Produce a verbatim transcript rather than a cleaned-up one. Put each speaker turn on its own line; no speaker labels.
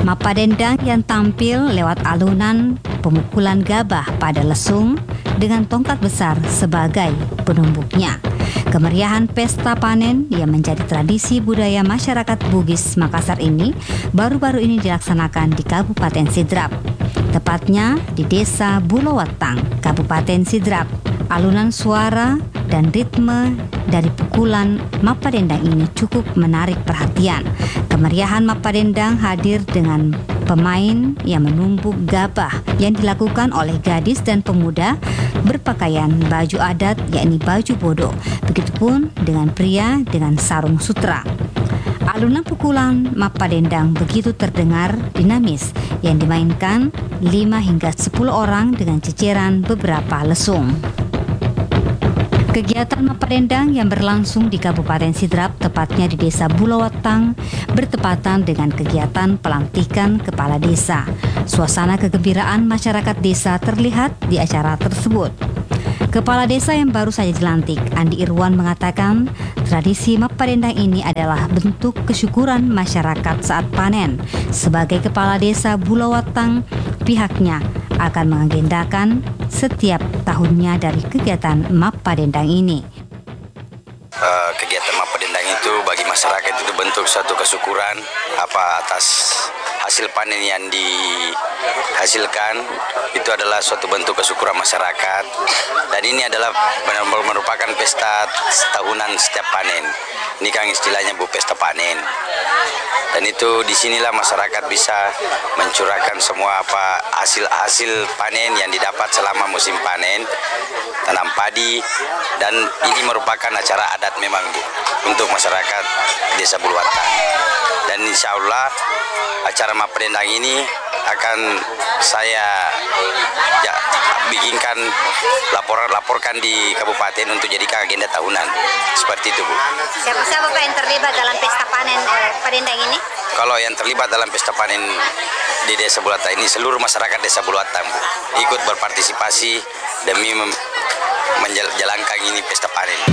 Mapadendang yang tampil lewat alunan pemukulan gabah pada lesung dengan tongkat besar sebagai penumbuknya. Kemeriahan pesta panen yang menjadi tradisi budaya masyarakat Bugis Makassar ini baru-baru ini dilaksanakan di Kabupaten Sidrap, tepatnya di Desa Bulowatang, Kabupaten Sidrap. Alunan suara dan ritme dari pukulan Mapadendang ini cukup menarik perhatian. Kemeriahan Mapadendang hadir dengan pemain yang menumbuk gabah yang dilakukan oleh gadis dan pemuda berpakaian baju adat yakni baju bodo. Begitupun dengan pria dengan sarung sutra. Alunan pukulan Mapadendang begitu terdengar dinamis yang dimainkan lima hingga sepuluh orang dengan ceceran beberapa lesung. Kegiatan Mapadendang yang berlangsung di Kabupaten Sidrap, tepatnya di Desa Bulowatang, bertepatan dengan kegiatan pelantikan kepala desa. Suasana kegembiraan masyarakat desa terlihat di acara tersebut. Kepala desa yang baru saja dilantik, Andi Irwan, mengatakan tradisi Mapadendang ini adalah bentuk kesyukuran masyarakat saat panen. Sebagai kepala desa Bulowatang, pihaknya akan mengagendakan setiap tahunnya dari kegiatan Mapadendang ini.
Uh, kegiatan Mapadendang itu bagi masyarakat itu bentuk suatu kesyukuran apa atas hasil panen yang dihasilkan. Itu adalah suatu bentuk kesyukuran masyarakat, dan ini adalah benar-benar merupakan pesta tahunan setiap panen. Ini kan istilahnya bu pesta panen, dan itu disinilah masyarakat bisa mencurahkan semua apa hasil-hasil panen yang didapat selama musim panen tanam padi, dan ini merupakan acara adat memang bu untuk masyarakat Desa Bulowatang. Dan insya Allah acara Mapadendang ini akan saya ya, bikinkan laporan laporkan di kabupaten untuk jadikan agenda tahunan seperti itu bu.
Siapa-siapa Pak yang terlibat dalam pesta panen eh, Padendang ini?
Kalau yang terlibat dalam pesta panen di Desa Bulowatang ini seluruh masyarakat Desa Bulowatang bu, ikut berpartisipasi demi menjalankan ini pesta panen.